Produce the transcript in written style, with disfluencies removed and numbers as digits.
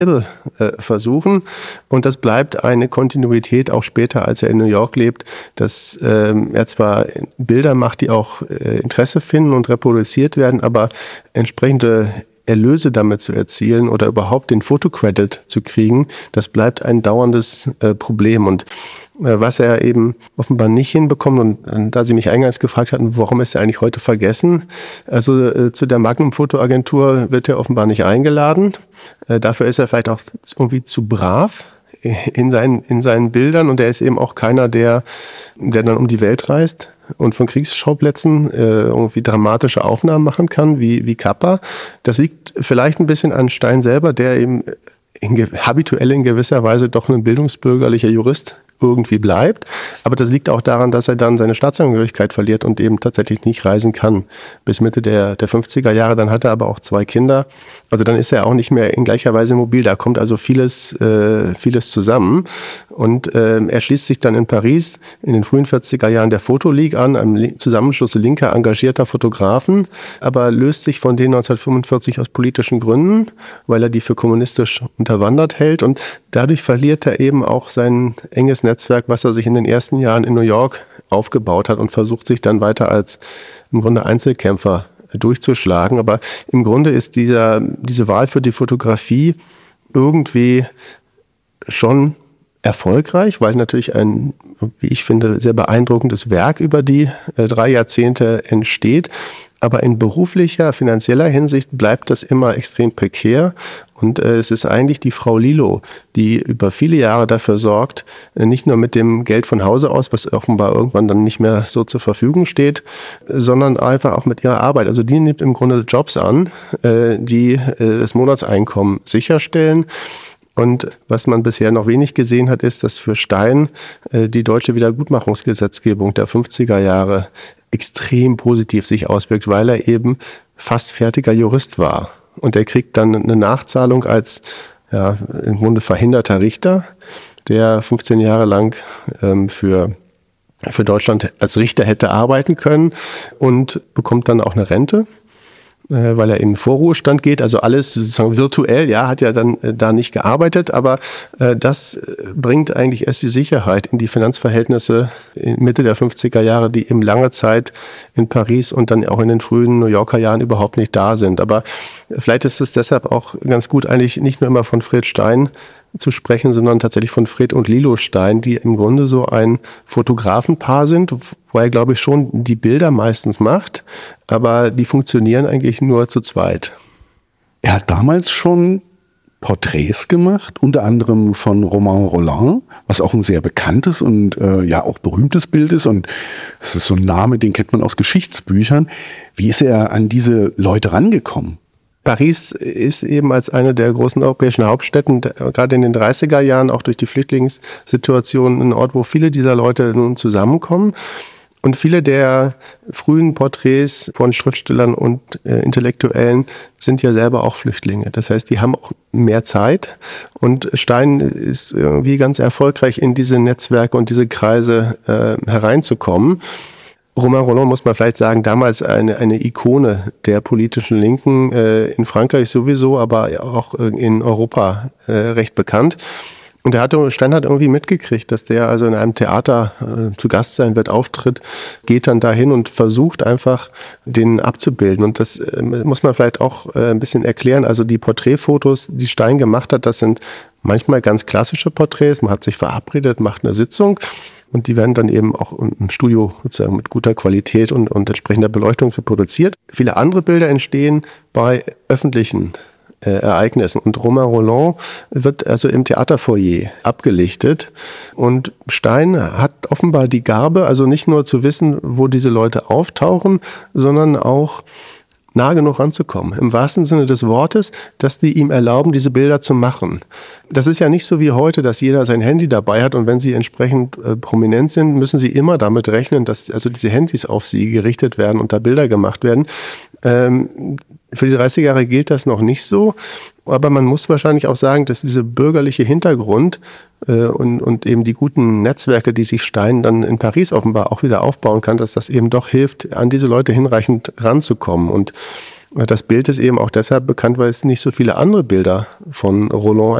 versuchen. Und das bleibt eine Kontinuität auch später, als er in New York lebt, dass er zwar Bilder macht, die auch Interesse finden und reproduziert werden, aber entsprechende Erlöse damit zu erzielen oder überhaupt den Fotocredit zu kriegen, das bleibt ein dauerndes Problem. Und was er eben offenbar nicht hinbekommt, und da Sie mich eingangs gefragt hatten, warum ist er eigentlich heute vergessen? Also zu der Magnum Fotoagentur wird er offenbar nicht eingeladen. Dafür ist er vielleicht auch irgendwie zu brav in seinen Bildern, und er ist eben auch keiner, der dann um die Welt reist und von Kriegsschauplätzen irgendwie dramatische Aufnahmen machen kann, wie Kappa. Das liegt vielleicht ein bisschen an Stein selber, der eben habituell in gewisser Weise doch ein bildungsbürgerlicher Jurist irgendwie bleibt. Aber das liegt auch daran, dass er dann seine Staatsangehörigkeit verliert und eben tatsächlich nicht reisen kann. Bis Mitte der 50er Jahre, dann hat er aber auch 2 Kinder. Also dann ist er auch nicht mehr in gleicher Weise mobil. Da kommt also vieles zusammen. Und er schließt sich dann in Paris in den frühen 40er Jahren der Foto League an, einem Zusammenschluss linker, engagierter Fotografen, aber löst sich von denen 1945 aus politischen Gründen, weil er die für kommunistisch unterwandert hält. Und dadurch verliert er eben auch sein enges Netzwerk, was er sich in den ersten Jahren in New York aufgebaut hat, und versucht sich dann weiter als im Grunde Einzelkämpfer durchzuschlagen. Aber im Grunde ist diese Wahl für die Fotografie irgendwie schon erfolgreich, weil natürlich ein, wie ich finde, sehr beeindruckendes Werk über die 3 Jahrzehnte entsteht. Aber in beruflicher, finanzieller Hinsicht bleibt das immer extrem prekär. Und es ist eigentlich die Frau Lilo, die über viele Jahre dafür sorgt, nicht nur mit dem Geld von Hause aus, was offenbar irgendwann dann nicht mehr so zur Verfügung steht, sondern einfach auch mit ihrer Arbeit. Also die nimmt im Grunde Jobs an, die das Monatseinkommen sicherstellen. Und was man bisher noch wenig gesehen hat, ist, dass für Stein die deutsche Wiedergutmachungsgesetzgebung der 50er Jahre extrem positiv sich auswirkt, weil er eben fast fertiger Jurist war. Und er kriegt dann eine Nachzahlung als im Grunde verhinderter Richter, der 15 Jahre lang für Deutschland als Richter hätte arbeiten können, und bekommt dann auch eine Rente, weil er in Vorruhestand geht, also alles sozusagen virtuell, hat ja dann da nicht gearbeitet, aber das bringt eigentlich erst die Sicherheit in die Finanzverhältnisse in Mitte der 50er Jahre, die eben lange Zeit in Paris und dann auch in den frühen New Yorker Jahren überhaupt nicht da sind. Aber vielleicht ist es deshalb auch ganz gut, eigentlich nicht nur immer von Fred Stein zu sprechen, sondern tatsächlich von Fred und Lilo Stein, die im Grunde so ein Fotografenpaar sind, wo er, glaube ich, schon die Bilder meistens macht, aber die funktionieren eigentlich nur zu zweit. Er hat damals schon Porträts gemacht, unter anderem von Romain Rolland, was auch ein sehr bekanntes und auch berühmtes Bild ist, und es ist so ein Name, den kennt man aus Geschichtsbüchern. Wie ist er an diese Leute rangekommen? Paris ist eben als eine der großen europäischen Hauptstädten, gerade in den 30er Jahren, auch durch die Flüchtlingssituation, ein Ort, wo viele dieser Leute nun zusammenkommen. Und viele der frühen Porträts von Schriftstellern und Intellektuellen sind ja selber auch Flüchtlinge. Das heißt, die haben auch mehr Zeit. Und Stein ist irgendwie ganz erfolgreich, in diese Netzwerke und diese Kreise hereinzukommen. Romain Rolland, muss man vielleicht sagen, damals eine Ikone der politischen Linken, in Frankreich sowieso, aber auch in Europa recht bekannt. Und Stein hat irgendwie mitgekriegt, dass der also in einem Theater zu Gast sein wird, auftritt, geht dann dahin und versucht einfach, den abzubilden. Und das muss man vielleicht auch ein bisschen erklären. Also die Porträtfotos, die Stein gemacht hat, das sind manchmal ganz klassische Porträts. Man hat sich verabredet, macht eine Sitzung. Und die werden dann eben auch im Studio sozusagen mit guter Qualität und entsprechender Beleuchtung reproduziert. Viele andere Bilder entstehen bei öffentlichen Ereignissen. Und Romain Rolland wird also im Theaterfoyer abgelichtet. Und Stein hat offenbar die Gabe, also nicht nur zu wissen, wo diese Leute auftauchen, sondern auch nah genug ranzukommen, im wahrsten Sinne des Wortes, dass die ihm erlauben, diese Bilder zu machen. Das ist ja nicht so wie heute, dass jeder sein Handy dabei hat, und wenn sie entsprechend prominent sind, müssen sie immer damit rechnen, dass also diese Handys auf sie gerichtet werden und da Bilder gemacht werden. Für die 30er Jahre gilt das noch nicht so, aber man muss wahrscheinlich auch sagen, dass dieser bürgerliche Hintergrund und eben die guten Netzwerke, die sich Stein dann in Paris offenbar auch wieder aufbauen kann, dass das eben doch hilft, an diese Leute hinreichend ranzukommen. Und Das Bild ist eben auch deshalb bekannt, weil es nicht so viele andere Bilder von Roland